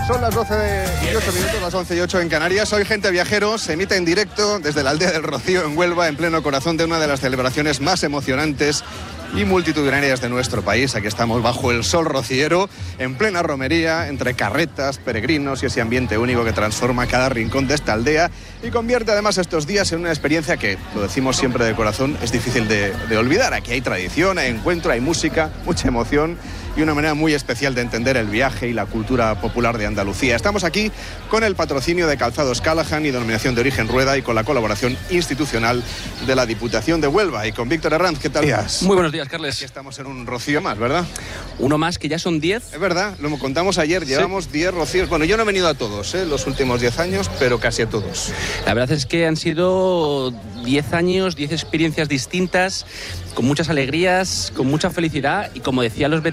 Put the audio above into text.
Son las 12:08 minutos, las 11:08 en Canarias. Hoy Gente Viajero se emite en directo desde la aldea del Rocío en Huelva, en pleno corazón de una de las celebraciones más emocionantes y multitudinarias de nuestro país. Aquí estamos bajo el sol rociero, en plena romería, entre carretas, peregrinos y ese ambiente único que transforma cada rincón de esta aldea y convierte además estos días en una experiencia que, lo decimos siempre de corazón, es difícil de olvidar. Aquí hay tradición, hay encuentro, hay música, mucha emoción y una manera muy especial de entender el viaje y la cultura popular de Andalucía. Estamos aquí con el patrocinio de Calzados Callahan y Denominación de Origen Rueda y con la colaboración institucional de la Diputación de Huelva y con Víctor Herranz. ¿Qué tal? Muy buenos días, Carles. Aquí estamos en un rocío más, ¿verdad? Uno más, que ya son 10. Es verdad, lo contamos ayer, llevamos 10 rocíos. Bueno, yo no he venido a todos, los últimos 10 años, pero casi a todos. La verdad es que han sido 10 años, 10 experiencias distintas, con muchas alegrías, con mucha felicidad y, como decía los